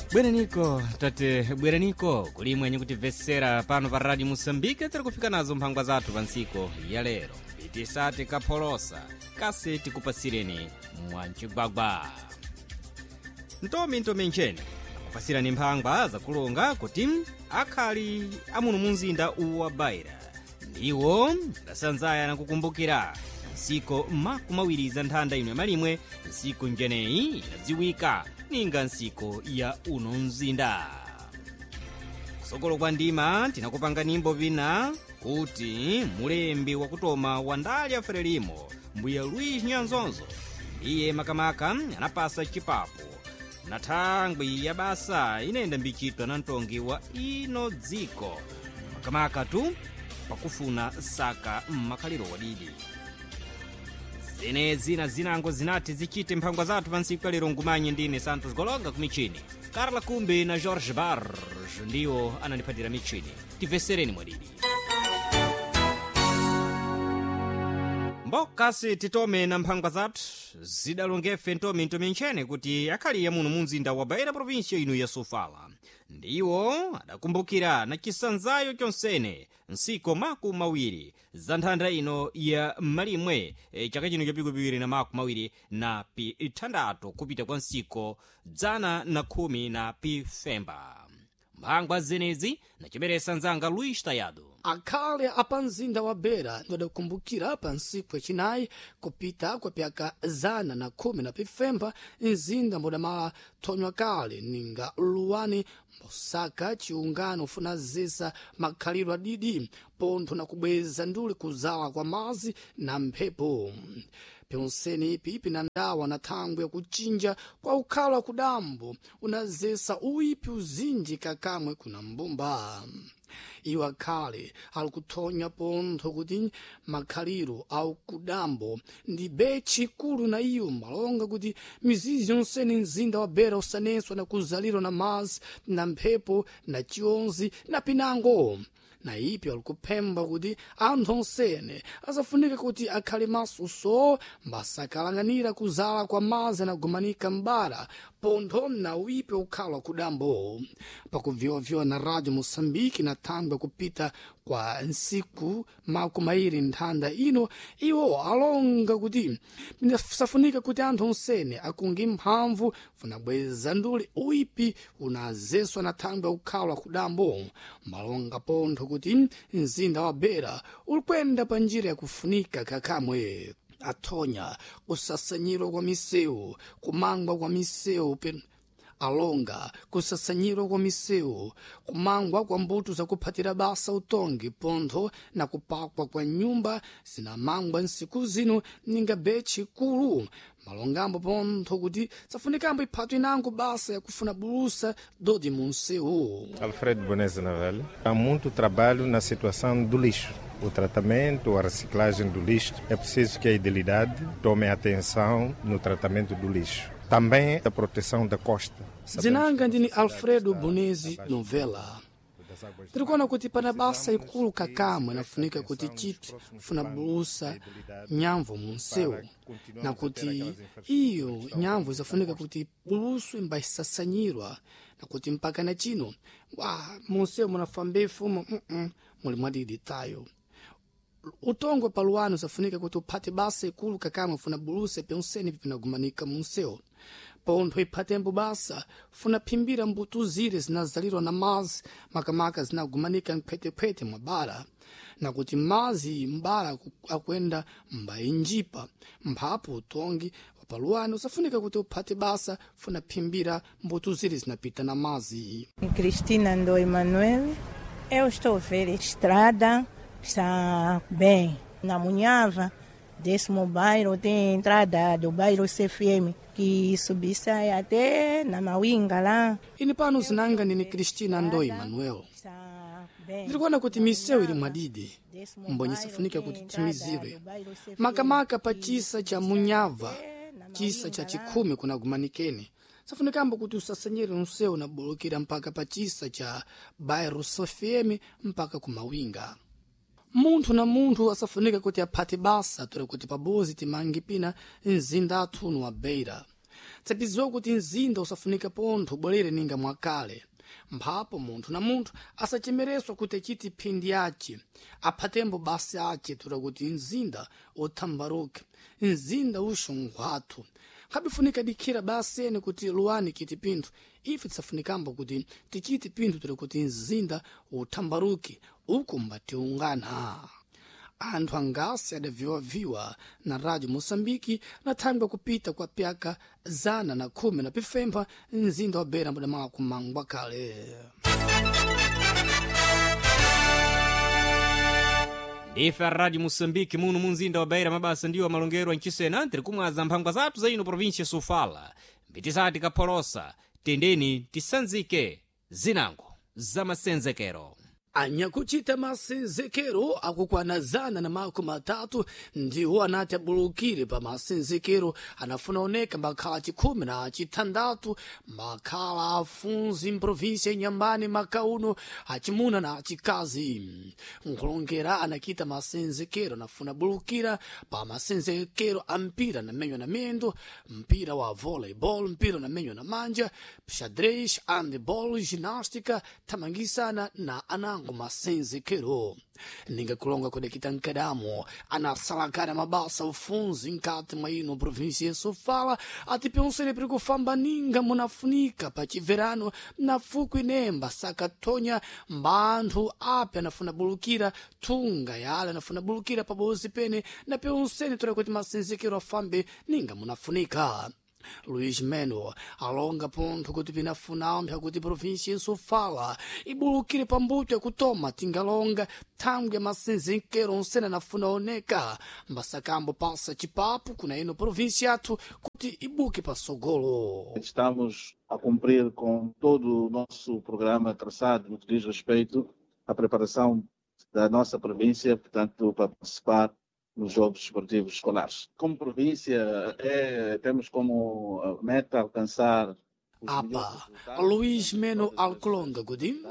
Bwereniko, tate bwereniko, kulimwenye kutivesera pano pa Radio Moçambique tiri kufika nazo mphangwa zathu pa ntsiko ya lero. Itisati kapholosa, kasi tikupasireni mwancibagwa. Ntomi nchene, kupasirani mphangwa zakulonga kuti akhali amuno munzinda wa Beira. Ndiwo ndasanzaya na kukumbukira nsiko makumawiriza nthanda ino malimwe, nsiko njeneyi inadziwika ninga nsiko ya uno mzinda. Kusogolo kwa ndima tinakupanga nimbo vina kuti mulembi wakutoma wa ndali ya Frelimo mbuya Luiz Nyanzonzo iye makamaka anapasa chipapo na thangwi ya basa inenda mbichitwa na ntongi wa ino dziko makamaka tu pakufuna saka makhaliro wadidi. Zenezi na zinango zinati zichite mphangwa zathu pa ntsiku ya lero ngumanye ndine Santos Golonga kumichini. Carla Kumbi na Jorge Barros ndiwo ananipatira michini. Tivesereni mwadidi. Mbokasi titome na mphangwa zathu zidalongefe ntomi nchene kuti akhali ya muno munzinda wa Beira provincia ino ya Sofala. Ndiwo adakumbukira na chisanzayo chonsene nsiko makumawiri za nthanda ino ya malimwe chaka chino cha pikupiri na makumawiri na pitandatu kupita kwa nsiko dzana na khumi na pifemba. Mphangwa zenezi na chiberesa nzanga Luis Tayado. Akhale apa mzinda wa Beira ndiwadakumbukira pa ntsiku yachinayi kupita kwa pyaka zana na khumi na pifemba mzinda mbodamala thonywa kale ninga luwani mbosaka chiungano ufuna zisa makhaliro adidi pontho na kubweza nduli kuzala kwa mazi na mphepo. Pyonseni ipi pinandawa na thangwi ya kuchinja kwa ukhala wa kudambo unazesa uipi uzinji kakamwe kuna mbumba. Iwo akhale alikuthonya pontho kuti makhaliro au kudambo ndi bechi kulu na iyo malonga kuti mizizi yonseni mzinda wa Beira usanenswa na kuzaliro na mazi na mphepo na chionzi na pinango. Na ipi alikupemba kuti anthu onsene asafunika kuti akhale masuso mbasakalanganira kuzala kwa mazi anagumanika mbara pontho na uipi ukhala kudambo. Pakuvyoavyoa na Radio Moçambique na thangwi kupita kwa nsiku makumairi nthanda ino iwo alonga kuti safunika kuti anthu onsene akungi mphamvu funabweza nduli uipi unazeswa na thangwi ukhala kudambo malonga pontho kuti mzinda wa Beira ulikwenda pa njira yakufunika kakamwe. Athonya kusasanyiro kwa misewu, kumangwa kwa misewu alonga kusasanyiro kwa misewu, kumangwa kwa mbuto za kuphatira basa utongi pontho na kupakwa kwa nyumba zinamangwa nsiku zino ninga bechi kulu malongambo pontho kuti safunikambo iphato inango basa ya kufuna bulusa dodi munsewu. Alfredo Boneza Navel. Há muito trabalho na situação do lixo. O tratamento, a reciclagem do lixo. É preciso que a idilidade tome atenção no tratamento do lixo. Também a proteção da costa. Zinanga ndini Alfredo Bonezi Novela. Tirikuona kuti pana basa ikulu kakamwe nafunika kuti chiti funa bulusa nyamvu munsewu na kuti iyo nyamvu isafunika kuti buluswe mbaisasanyirwa na kuti mpaka na chino munsewu munafambe fumo muli mwadidi tayo. Utongwe paluano safunika kuti uphate basa ikulu kakamwe funa buluse pyonseni pipinagumanika munsewu. Pontho iphatembo basa funa phimbira mbuto zire zinazalirwa na mazi makamaka zinagumanika mphete mwabara na kuti mazi mbara akwenda mbayinjipa mphapo utongi wapaluano safunika kuti uphate basa funa phimbira mbuto zire zinapita na mazi. Cristina Ndo Emanuel. Eu estou a ver a estrada está bem na Munhava. Décimo bairro tem entrada do bairro CFM que subisse até na Mawinga lá. Ini pano zinanga nini Cristina Ndo Emanuel. Ndirikuona kuti misewu ili mwadidi mbonye safunika kuti timizire makamaka pa chisa cha Munhava chisa cha chikhumi kunagumanikeni safunikambo kuti usasanyire msewu na bulukira mpaka pa chisa cha bairro CFM mpaka kumawinga. Munthu na munthu asafunika kuti aphate basa tori kuti pabozi timangi pina mzinda athuno wa Beira. tsapiziwa kuti mzinda usafunika pontho ubwerere ninga mwakale, mphapo munthu na munthu asachemereswa kuti achiti phindi yace, aphatembo basi ace tura kuti mzinda uthambaruke, mzinda uxunghwathu. Khabifunika dikhira basi ene kuti luwani kiti pinthu, ife tisafunikambo kuti tichiti pinthu tura kuti mzinda uthambaruke, uku mbatiungana. Anthu angasi adaviwaviwa na Rádio Moçambique na thangwa kupita kwa pyaka 110 mzinda wa Beira mbudamala kumangwa kale. ndife a Rádio Moçambique muno munzinda wa Beira mabasa ndiwo malongero ancisena antiri kumwaza mphangwa zathu za ino província Sofala mbitisati kapholosa tendeni tisanzike zinango za masenzekero. Anyakuchita masenzekero akukwana 103 ndiwo anati abulukire pa masenzekero anafuna oneka makhala 16 makhala afunzi mprovinsia Nyambani makauno achimuna na achikazi. Nkulongera anakita masenzekero anafuna bulukira pa masenzekero ampira na menyo na mendo, mpira wa volleyball, mpira na menyo na manja, xadrez, handball, ginástica, tamangisana na anango masenzekero. Ninga kulonga kudekita nkadamo anasalakana mabasa ufunzi nkati mwa ino provinsia ya Sofala ati pensele pri kufamba ninga munafunika pa chiverano na fuku inemba sakatonya mbanthu ape anafuna bulukira tunga yale anafuna bulukira pabozi pene na pensele tura kuti masenzekero afambe ninga munafunika. Luís Meno alonga pontho kuti pinafunampha kuti província ya Sofala ibulukire pambuto ya kutoma tingalonga thangwe ya masenzekero onsene anafuna oneka mbasakambo pasa chipapo kuna ino província yathu kuti ibuke pasogolo. Estamos a cumprir com todo o nosso programa traçado no que diz respeito à preparação da nossa província, portanto, para participar nos Jogos Desportivos Escolares. Como província, temos como meta alcançar Apa, Luís Meno alkulonga gudim.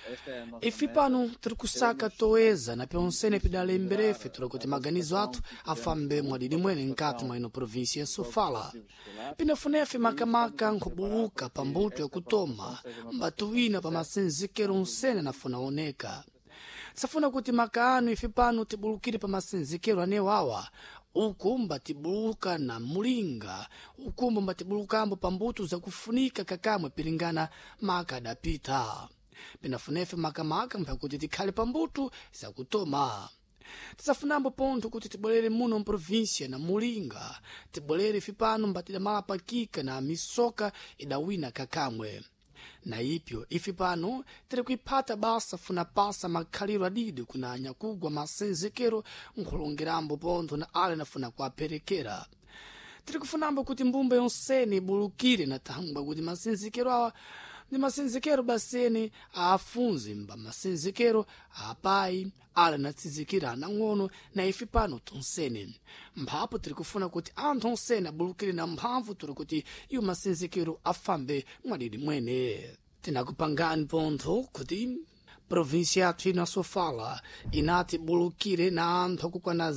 Ifi pano tirikusaka toeza na pensene pidalemberefe tura kuti maganizo atu afambe mwadidi mwene nkati mwa ino província ya Sofala. Pinafunefe makamaka nkubuluka pambuto ya kutoma mbatuwina pa masenzekero nsene nafuna oneka. Safuna kuti makaano ifi pano tibulukire pa masenzekero anewawa ukumba tibuluka na mulinga ukumba mbatibulukambo pambuto za kufunika kakamwe piringana maka adapita. Pinafunefe makamaka mpakuti tikhale pambuto za kutoma. Tisafunambo pontho kuti tibwerere muno mprovíncia na mulinga tibwerere ifi pano mbatidamala pakika na misoka idawina kakamwe. Na ipyo ifi pano tiri kuiphata basa funa pasa makhaliro adidi kuna anyakugwa masenzekero nkulongerambo pontho na ale nafuna kuaperekera. Tiri kufunambo kuti mbumba yonsene ibulukire na thangwa kuti masenzekero awa ndi masenzekero basene afunzi mba masenzekero apai ale natsizikira anang'ono na ifi pano tonsene. Mphapo tiri kufuna kuti anthu onsene abulukire na mphamvu turi kuti iyo masenzekero afambe mwadidi mwene. Tinakupangani pontho kuti província yathu ino ya Sofala inati bulukire na anthu akukwana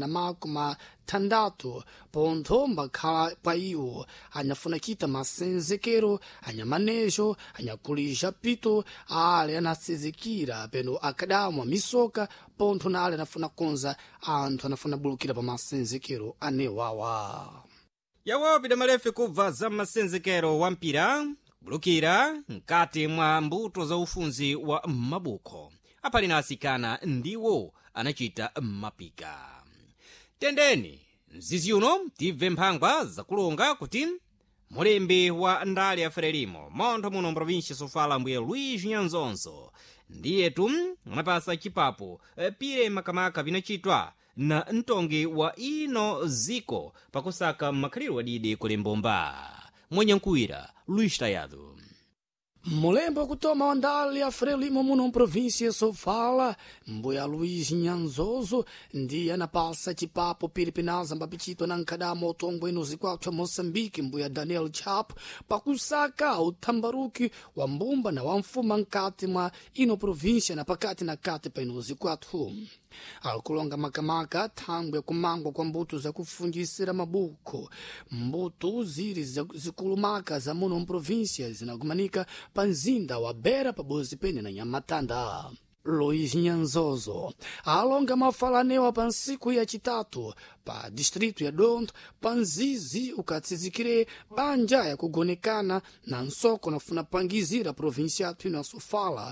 106 pontho mbakhala pa iwo anyafuna kita masenzekero anyamanejo anyakulija pito ale anatsizikira peno akadamwa misoka pontho na ale anafuna konza anthu anafuna bulukira pa masenzekero anewawa. Yawo pidamalefe kubva za masenzekero wa mpira bulukira nkati mwa mbuto za ufunzi wa mabuko apali na asikana ndiwo anachita mapika. Tendeni mzizi uno tibve mphangwa zakulonga kuti mulembi wa ndale ya Frelimo montho muno mprovíncia Sofala mbuye Luís Nyanzonzo ndiyetu anapasa chipapo pire makamaka vinachitwa na ntongi wa ino ziko pakusaka makhaliro wadidi kulembomba mwenyankuwira Luís Tayado. Mulembo kutoma wa ndale ya Frelimo muno mprovíncia ya Sofala mbuya Luís Nyanzozo ndiye anapasa chipapo pili pinaza mbapichitwa na nkadamo otongwa ino zikwathu ya Moçambique mbuya Daniel Chap pakusaka uthambaruki wa mbumba na wa mfuma nkati mwa ino província na pakati na kati pa ino zikwathu. Alikulonga makamaka thangwe kumangwa kwa mbuto za kufungisira mabuko. Mbuto ziri zikulumaka za muno mprovinsia zinagumanika pa nzinda wa Beira pabozi pene na Nyamatanda. Luiz Nyanzozo alonga mafalanewa pa nsiku ya chitatu pa distrito ya Dondo pa nzizi ukatsizikire banja ya kugonekana na nsoko nafuna pangizira provinsia atu ina Sofala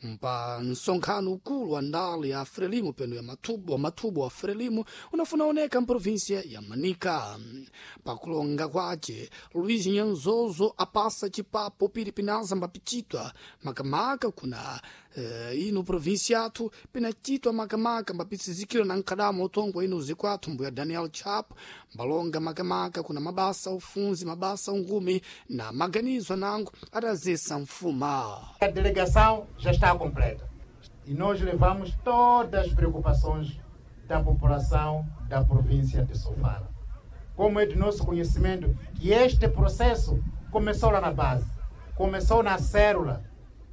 pa nsonkhano ukulu wa ndali ya Frelimo peno ya matubo wa Frelimo unafuna oneka mprovinsia ya Manika. Pa kulonga kwace Luiz Nyanzozo apasa chipapo pili pinaza mbapichitwa makamaka kuna ino provinciatu pinachitwa makamaka mbapitsizikiro na nkadamo utongwa ino zikwatu mbuya Daniel Chapo mbalonga makamaka kuna mabasa ufunzi mabasa ungumi na maganizo nango arazesa mfuma. A delegação já está completa e nós levamos todas as preocupações da população da província de Sofala. Como é de nosso conhecimento que este processo começou lá na base, começou na célula.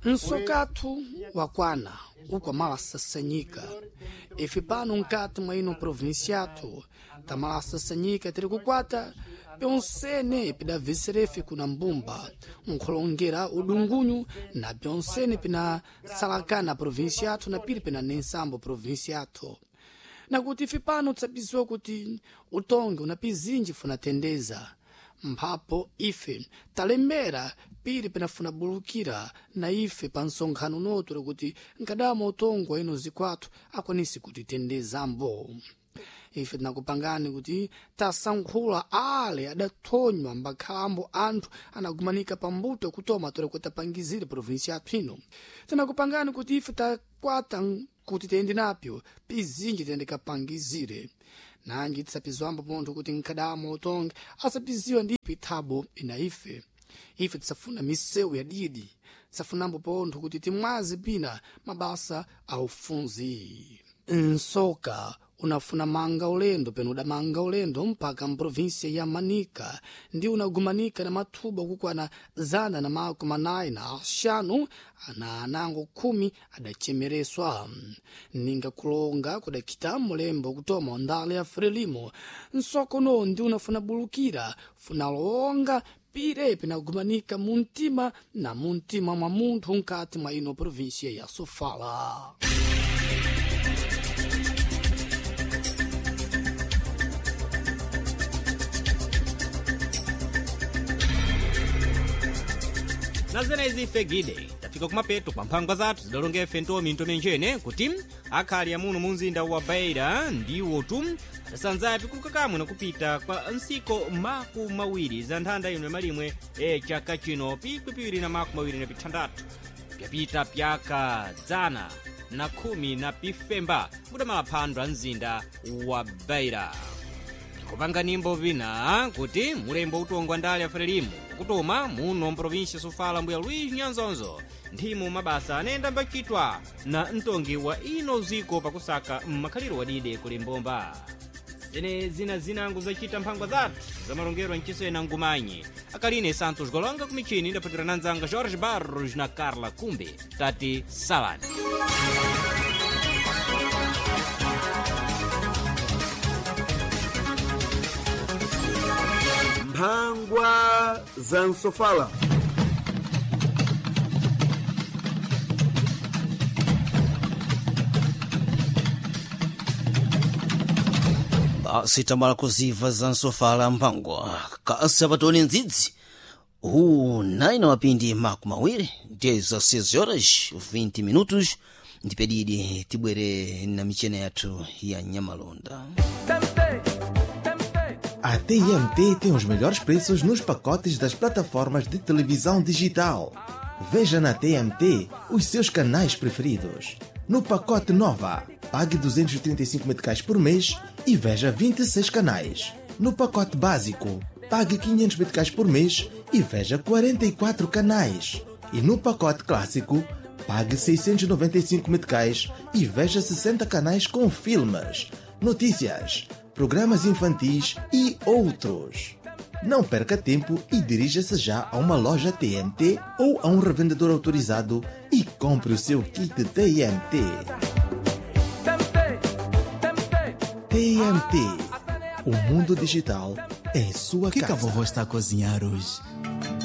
Nsokatu wakwana uko mala sasanyika ifi pano nkati mwa ino provinciatu tamala sasanyika tiri kukwata pyonsene pida viserefi kuna mbumba nkolongera udungunyu na pyonsene pina salakana provinciatu na pili pina nensambo provinciatu na kuti ifi pano tsapiziwa kuti utongi unapizinji funa tendeza mphapo ife talembera pili pinafuna bulukira na ife pa nsonkhano noto kuti nkadamo utongwa ino zikwatu akwanisi kuti tendezambo. Ife tinakupangani kuti tasankhula ale adathonywa mbakhambo anthu anagumanika pambuto kutoma tore kuti tapangizire provinsia yathu ino. Tinakupangani kuti ife takwata kuti tende napyo pizinji tendekapangizire. Nanji tisapizwambo pontho kuti nkadamo utongi asapiziwa ndipi thabo ina ife. Ife tisafuna misewu ya didi, tisafunambo pontho kuti timwazi pina mabasa aufunzi. Nsoka unafuna manga ulendo penu udamanga ulendo mpaka mprovinsia ya Manika ndi unagumanika na mathuba kukwana zana na mako manayi na axanu na anango 10 adachemereswa. Ninga kulonga kudakita mulembo kutoma ondale ya Frelimo nsoko no ndi unafuna bulukira funa longa pire pinagumanika muntima na muntima mwa munthu nkati mwa ino provinsia ya Sofala. nazena izife gide tafika kumapeto kwa mphangwa zathu zidalonga ife ntomi ntomenjene kuti akhali ya muno munzinda wa Beira ndiwo tu adasanzapi kukakamwe na kupita kwa nsiko maku mawiri za nthanda ino malimwe chaka chino pikwipiri na maku mawiri na pitandatu pyapita pyaka dzana na 10 na pifemba mudamala phando a mzinda wa Beira. Kupanga nimbo vina kuti mulembo utongwa ndale ya Frelimo kutoma muno mprovinsia Sofala mbuya Luiz Nyanzozo ndimo mabasa anenda mbachitwa na ntongi wa ino ziko pakusaka makhaliro wadide kuli mbomba. Zine zinangu zachita mphangwa zathu za malongero nchisena ngumanyi akaline Santos Golonga kumichini ndapatira nanzanga Jorge Barros na Carla Kumbe tati salani. Mphangwa za Nsofala. Basi tamala kuziva za Nsofala mphangwa kasi patoni ndzidzi huu naina wapindi maku mawiri ndeza 6 horas 20 minutos ndipedidi tibwere na michene yathu ya Nyamalonda. A TMT tem os melhores preços nos pacotes das plataformas de televisão digital. Veja na TMT os seus canais preferidos. No pacote Nova, pague 235 meticais por mês e veja 26 canais. No pacote básico, pague 500 meticais por mês e veja 44 canais. E no pacote clássico, pague 695 meticais e veja 60 canais com filmes, notícias, programas infantis e outros. Não perca tempo e dirija-se já a uma loja TMT ou a um revendedor autorizado e compre o seu kit TMT. TMT. O mundo digital em sua O que a casa. vovó está a cozinhar hoje?